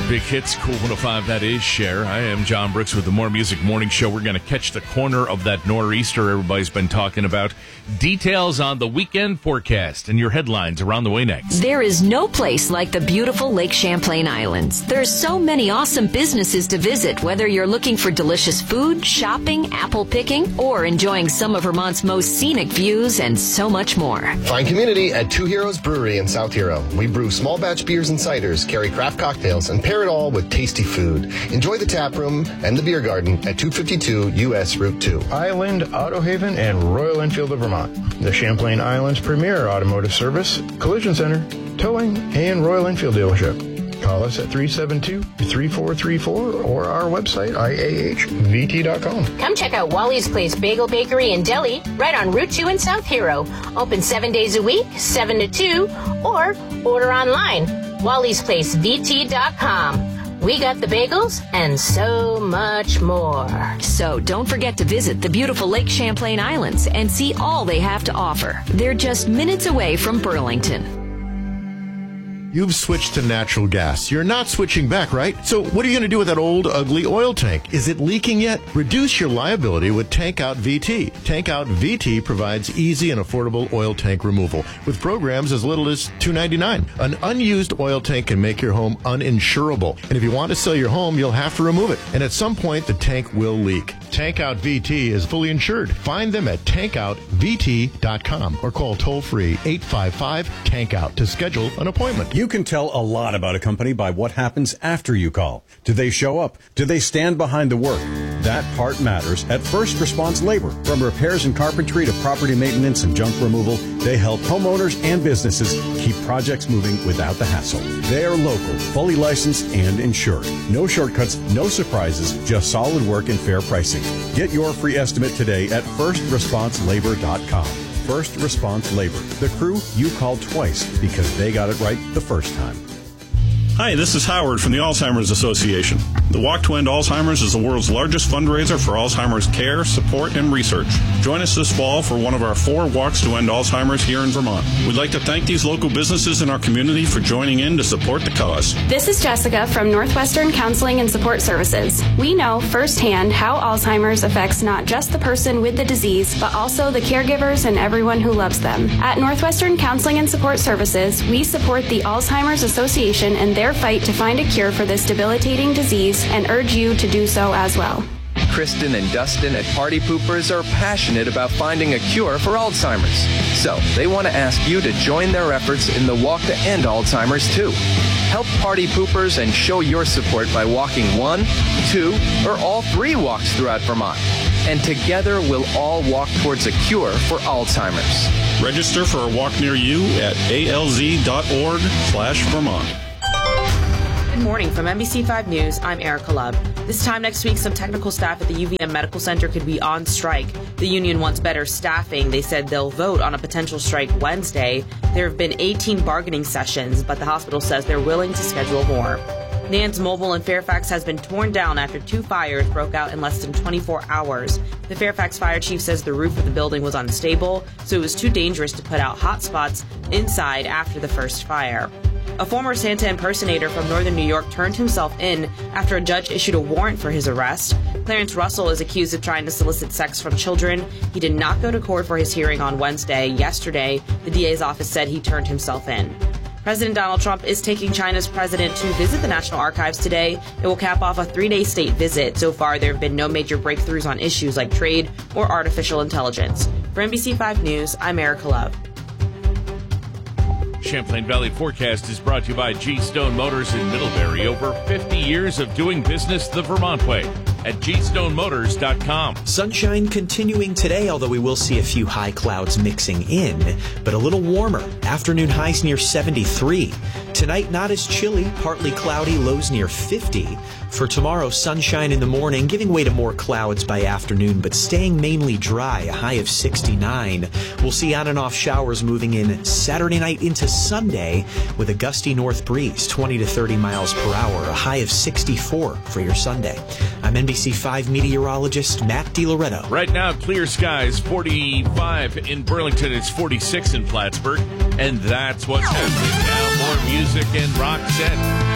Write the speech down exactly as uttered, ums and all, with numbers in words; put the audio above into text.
big hits, Cool one oh five, that is Cher. I am John Brooks with the More Music Morning Show. We're going to catch the corner of that nor'easter everybody's been talking about. Details on the weekend forecast and your headlines around the way next. There is no place like the beautiful Lake Champlain Islands. There's so many awesome businesses to visit, whether you're looking for delicious food, shopping, apple picking, or enjoying some of Vermont's most scenic views and so much more. Find community at Two Heroes Brewery in South Hero. We brew small batch beers and ciders, carry craft cocktails, and pair it all with tasty food. Enjoy the tap room and the beer garden at two fifty-two U S Route two. Island, Auto Haven, and Royal Enfield of Vermont. The Champlain Islands' premier automotive service, collision center, towing, and Royal Enfield dealership. Call us at three seven two, three four three four or our website, I A H V T dot com. Come check out Wally's Place Bagel Bakery and Deli right on Route two in South Hero. Open seven days a week, seven to two, or order online. Wally's Place V T dot com. We got the bagels and so much more. So don't forget to visit the beautiful Lake Champlain Islands and see all they have to offer. They're just minutes away from Burlington. You've switched to natural gas. You're not switching back, right? So what are you going to do with that old, ugly oil tank? Is it leaking yet? Reduce your liability with Tank Out V T. Tank Out V T provides easy and affordable oil tank removal with programs as little as two dollars and ninety-nine cents. An unused oil tank can make your home uninsurable. And if you want to sell your home, you'll have to remove it. And at some point, the tank will leak. Tank Out V T is fully insured. Find them at tank out v t dot com or call toll-free eight five five, tank out to schedule an appointment. You can tell a lot about a company by what happens after you call. Do they show up? Do they stand behind the work? That part matters at First Response Labor. From repairs and carpentry to property maintenance and junk removal, they help homeowners and businesses keep projects moving without the hassle. They are local, fully licensed, and insured. No shortcuts, no surprises, just solid work and fair pricing. Get your free estimate today at first response labor dot com. First Response Labor, the crew you called twice because they got it right the first time. Hi, this is Howard from the Alzheimer's Association. The Walk to End Alzheimer's is the world's largest fundraiser for Alzheimer's care, support, and research. Join us this fall for one of our four Walks to End Alzheimer's here in Vermont. We'd like to thank these local businesses in our community for joining in to support the cause. This is Jessica from Northwestern Counseling and Support Services. We know firsthand how Alzheimer's affects not just the person with the disease, but also the caregivers and everyone who loves them. At Northwestern Counseling and Support Services, we support the Alzheimer's Association and their fight to find a cure for this debilitating disease and urge you to do so as well. Kristen and Dustin at Party Poopers are passionate about finding a cure for Alzheimer's. So they want to ask you to join their efforts in the Walk to End Alzheimer's too. Help Party Poopers and show your support by walking one, two, or all three walks throughout Vermont. And together we'll all walk towards a cure for Alzheimer's. Register for a walk near you at A L Z dot org slash Vermont. Good morning from N B C five News. I'm Erica Love. This time next week, some technical staff at the U V M Medical Center could be on strike. The union wants better staffing. They said they'll vote on a potential strike Wednesday. There have been eighteen bargaining sessions, but the hospital says they're willing to schedule more. Nance Mobile in Fairfax has been torn down after two fires broke out in less than twenty-four hours. The Fairfax fire chief says the roof of the building was unstable, so it was too dangerous to put out hot spots inside after the first fire. A former Santa impersonator from northern New York turned himself in after a judge issued a warrant for his arrest. Clarence Russell is accused of trying to solicit sex from children. He did not go to court for his hearing on Wednesday. Yesterday, the D A's office said he turned himself in. President Donald Trump is taking China's president to visit the National Archives today. It will cap off a three-day state visit. So far, there have been no major breakthroughs on issues like trade or artificial intelligence. For N B C five News, I'm Erica Love. Champlain Valley Forecast is brought to you by G Stone Motors in Middlebury. Over fifty years of doing business the Vermont way at g stone motors dot com. Sunshine continuing today, although we will see a few high clouds mixing in, but a little warmer. Afternoon highs near seventy-three. Tonight, not as chilly, partly cloudy, lows near fifty. For tomorrow, sunshine in the morning, giving way to more clouds by afternoon, but staying mainly dry, a high of sixty-nine. We'll see on and off showers moving in Saturday night into Sunday with a gusty north breeze, twenty to thirty miles per hour, a high of sixty-four for your Sunday. I'm N B C five meteorologist Matt DiLoretto. Right now, clear skies, forty-five in Burlington, it's forty-six in Plattsburgh, and that's what's happening now. More music and rock set.